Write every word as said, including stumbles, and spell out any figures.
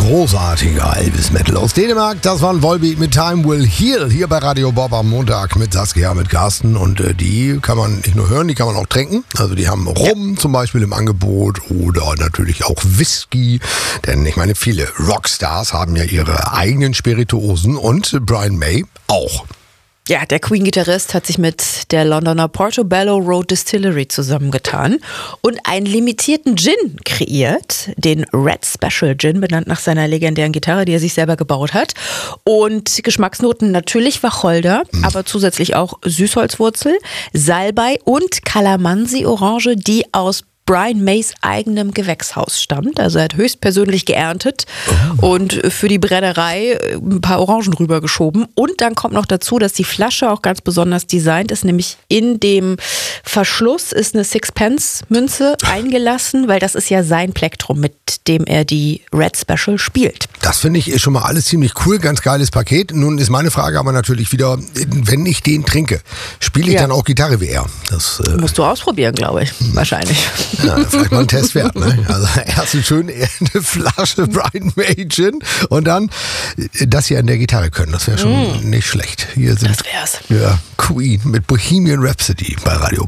Großartiger Elvis-Metal aus Dänemark. Das war ein Volbeat mit Time Will Heal hier bei Radio Bob am Montag mit Saskia, mit Carsten. Und äh, die kann man nicht nur hören, die kann man auch trinken. Also die haben Rum ja. zum Beispiel im Angebot oder natürlich auch Whisky. Denn ich meine, viele Rockstars haben ja ihre eigenen Spirituosen und Brian May auch. Ja, der Queen-Gitarrist hat sich mit der Londoner Portobello Road Distillery zusammengetan und einen limitierten Gin kreiert, den Red Special Gin, benannt nach seiner legendären Gitarre, die er sich selber gebaut hat. Und Geschmacksnoten natürlich Wacholder, mhm. aber zusätzlich auch Süßholzwurzel, Salbei und Kalamansi-Orange, die aus Brian Mays eigenem Gewächshaus stammt. Also er hat höchstpersönlich geerntet oh. und für die Brennerei ein paar Orangen rübergeschoben. Und dann kommt noch dazu, dass die Flasche auch ganz besonders designt ist, nämlich in dem Verschluss ist eine Sixpence-Münze eingelassen, weil das ist ja sein Plektrum, mit dem er die Red Special spielt. Das finde ich schon mal alles ziemlich cool, ganz geiles Paket. Nun ist meine Frage aber natürlich wieder, wenn ich den trinke, spiele ich ja. dann auch Gitarre wie er? Das äh musst du ausprobieren, glaube ich, wahrscheinlich. Ja, vielleicht mal ein Test wert, ne? Also erst eine schöne eine Flasche Brian May Gin und dann das hier an der Gitarre können. Das wäre schon mm. nicht schlecht. Hier sind das wär's. Ja, Queen mit Bohemian Rhapsody bei Radio